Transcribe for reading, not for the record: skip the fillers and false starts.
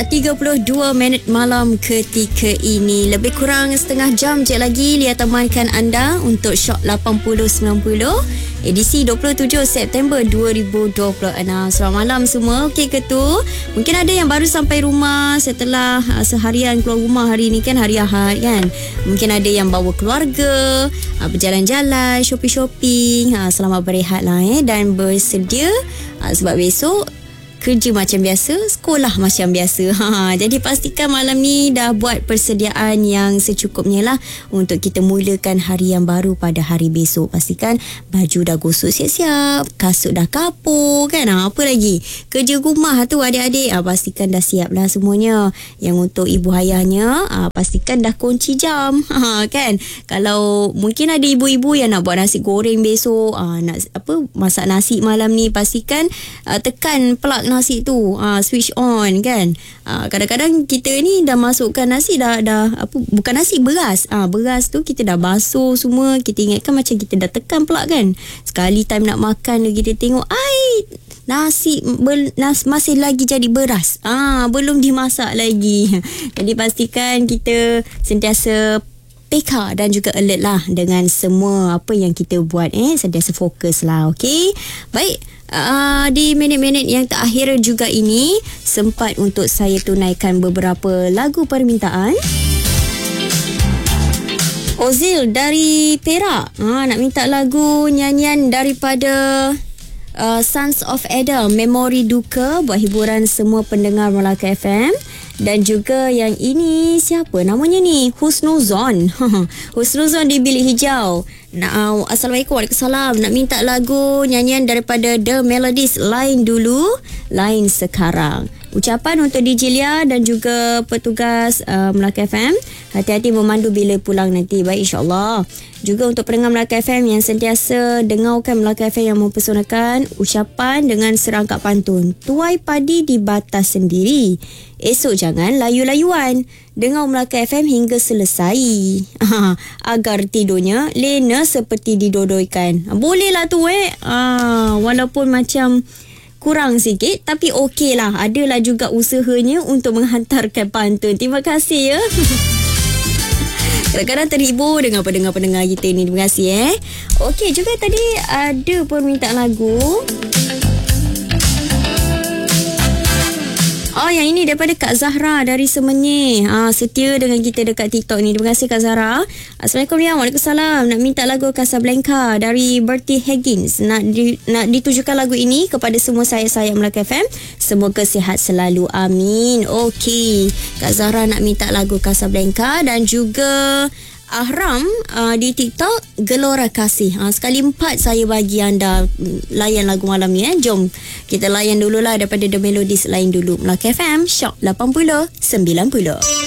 32 minit malam ketika ini. Lebih kurang setengah jam je lagi Lia temankan anda untuk Shock 80-90 edisi 27 September 2026. Selamat malam semua. Okey ke tu? Mungkin ada yang baru sampai rumah setelah seharian keluar rumah hari ni kan, hari Ahad kan. Mungkin ada yang bawa keluarga, berjalan-jalan, shopping-shopping. Selamat berehat lah dan bersedia sebab besok kerja macam biasa, sekolah macam biasa. Jadi pastikan malam ni dah buat persediaan yang secukupnya lah untuk kita mulakan hari yang baru pada hari besok. Pastikan baju dah gosok siap-siap, kasut dah kapur kan. Apa lagi? Kerja rumah tu adik-adik, pastikan dah siap lah semuanya. Yang untuk ibu ayahnya, pastikan dah kunci jam. Kan? Kalau mungkin ada ibu-ibu yang nak buat nasi goreng besok, nak masak nasi malam ni, pastikan tekan plug nasi tu, switch on kan. Kadang-kadang kita ni dah masukkan nasi dah bukan nasi, beras. Beras tu kita dah basuh semua, kita ingatkan macam kita dah tekan plug kan. Sekali time nak makan lagi kita tengok nasi masih lagi jadi beras. Belum dimasak lagi. Jadi pastikan kita sentiasa peka dan juga alert lah dengan semua apa yang kita buat. Sentiasa fokus lah. Okay, baik. Di minit-minit yang terakhir juga ini sempat untuk saya tunaikan beberapa lagu permintaan. Ozil dari Perak nak minta lagu nyanyian daripada Sons of Adam, Memori Duka, buat hiburan semua pendengar Melaka FM. Dan juga yang ini, siapa namanya ni? Husnuzon. Husnuzon di Bilik Hijau. Assalamualaikum, waalaikumsalam. Nak minta lagu nyanyian daripada The Melodies, Lain Dulu, Lain Sekarang. Ucapan untuk DJ Lia dan juga petugas Melaka FM. Hati-hati memandu bila pulang nanti. Baik, insyaAllah. Juga untuk pendengar Melaka FM yang sentiasa dengarkan Melaka FM yang mempesonakan. Ucapan dengan serangkap pantun. Tuai padi di batas sendiri. Esok jangan layu-layuan. Dengar Melaka FM hingga selesai. Agar tidurnya lena seperti didodoikan. Bolehlah tu walaupun macam kurang sikit, tapi okey lah. Adalah juga usahanya untuk menghantarkan pantun. Terima kasih ya. Kadang-kadang terhibur dengan pendengar-pendengar kita ni. Terima kasih Okey, juga tadi ada permintaan lagu. Yang ini daripada Kak Zahra dari Semenyih. Setia dengan kita dekat TikTok ni. Terima kasih Kak Zahra. Assalamualaikum ya. Waalaikumsalam. Nak minta lagu Casablanca dari Bertie Higgins. Nak ditujukan lagu ini kepada semua sayang-sayang Melaka FM. Semoga sihat selalu. Amin. Okey. Kak Zahra nak minta lagu Casablanca dan juga Ahram di TikTok, Gelora Kasih. Sekali 4 saya bagi anda layan lagu malam ni. Jom kita layan dululah daripada The Melodies, Lain Dulu. Melaka FM, Shock 80-90.